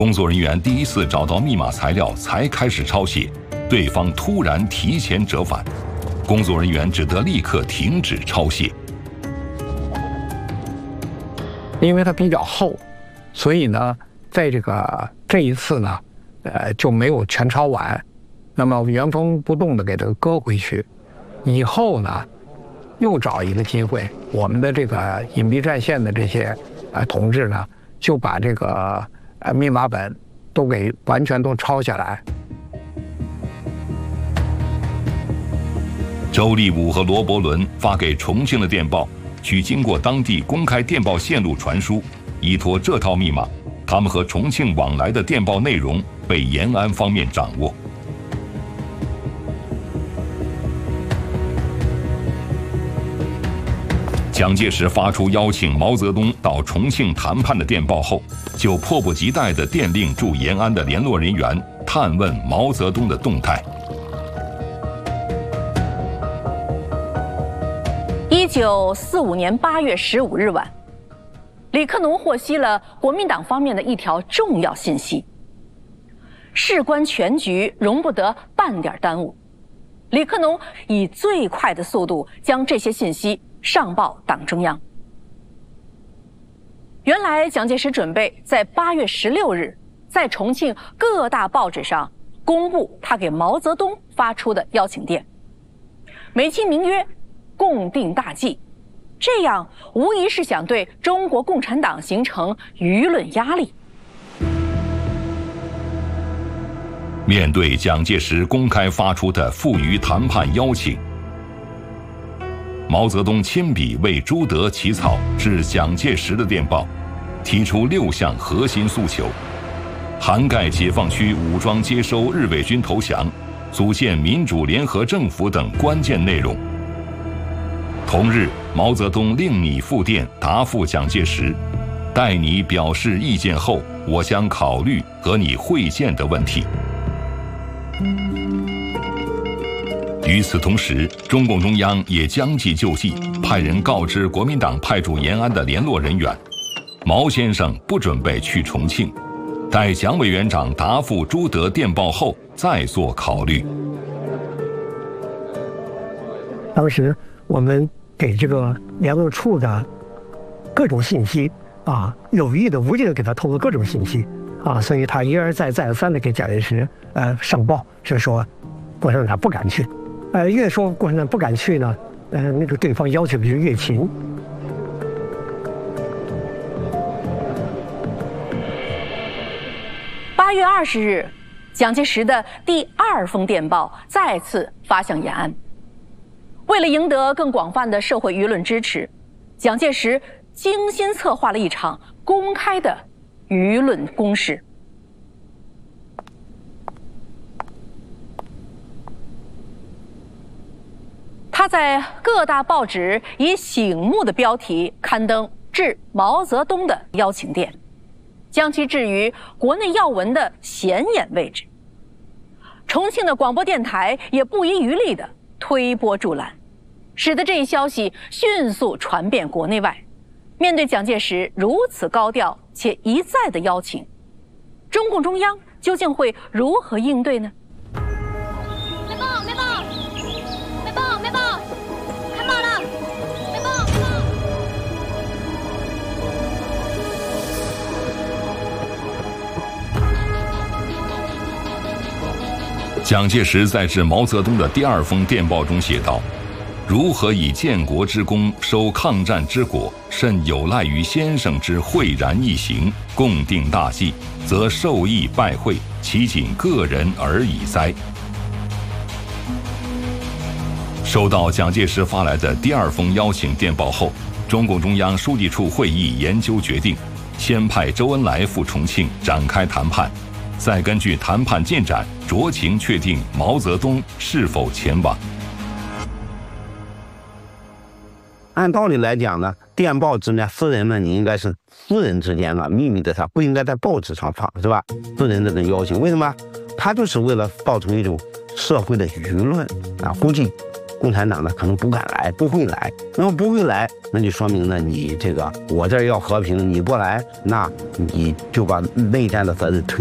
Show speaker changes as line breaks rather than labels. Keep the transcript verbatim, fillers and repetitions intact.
工作人员第一次找到密码材料才开始抄写，对方突然提前折返，工作人员只得立刻停止抄写。
因为它比较厚，所以呢，在这个这一次呢，呃就没有全抄完，那么原封不动的给它搁回去。以后呢，又找一个机会，我们的这个隐蔽战线的这些呃同志呢，就把这个呃密码本都给完全都抄下来。
周立武和罗伯伦发给重庆的电报，需经过当地公开电报线路传输，依托这套密码，他们和重庆往来的电报内容被延安方面掌握。蒋介石发出邀请毛泽东到重庆谈判的电报后，就迫不及待地电令驻延安的联络人员探问毛泽东的动态。
一九四五年八月十五日晚，李克农获悉了国民党方面的一条重要信息，事关全局，容不得半点耽误。李克农以最快的速度将这些信息上报党中央。原来蒋介石准备在八月十六日在重庆各大报纸上公布他给毛泽东发出的邀请电，美其名曰共定大计，这样无疑是想对中国共产党形成舆论压力。
面对蒋介石公开发出的赴渝谈判邀请，毛泽东亲笔为朱德起草致蒋介石的电报，提出六项核心诉求，涵盖解放区武装接收日伪军投降、组建民主联合政府等关键内容。同日，毛泽东令拟复电答复蒋介石，待你表示意见后，我将考虑和你会见的问题。与此同时，中共中央也将计就计，派人告知国民党派驻延安的联络人员，毛先生不准备去重庆，待蒋委员长答复朱德电报后再做考虑。
当时我们给这个联络处的各种信息啊，有意的、无意的给他透露各种信息啊，所以他一而再、再而三的给蒋介石呃上报，是说共产党不敢去，呃，越说共产党不敢去呢，呃，那个对方要求的就越勤。
八月二十日，蒋介石的第二封电报再次发向延安。为了赢得更广泛的社会舆论支持，蒋介石精心策划了一场公开的舆论攻势。他在各大报纸以醒目的标题刊登致毛泽东的邀请电，将其置于国内要闻的显眼位置。重庆的广播电台也不遗余力地推波助澜，使得这一消息迅速传遍国内外。面对蒋介石如此高调且一再的邀请，中共中央究竟会如何应对呢？
没报，没报，没报，没报，看报了，没报，没报。
蒋介石在致毛泽东的第二封电报中写道：如何以建国之功收抗战之果，甚有赖于先生之慧然一行，共定大计，则受益拜会，其仅个人而已哉。收到蒋介石发来的第二封邀请电报后，中共中央书记处会议研究决定，先派周恩来赴重庆展开谈判，再根据谈判进展酌情确定毛泽东是否前往。
按道理来讲呢，电报之间私人们你应该是私人之间的秘密的，他不应该在报纸上发，是吧？私人的邀请，为什么？他就是为了造成一种社会的舆论啊，估计共产党呢可能不敢来，不会来。那么不会来，那就说明呢，你这个我这儿要和平，你不来，那你就把内战的责任推。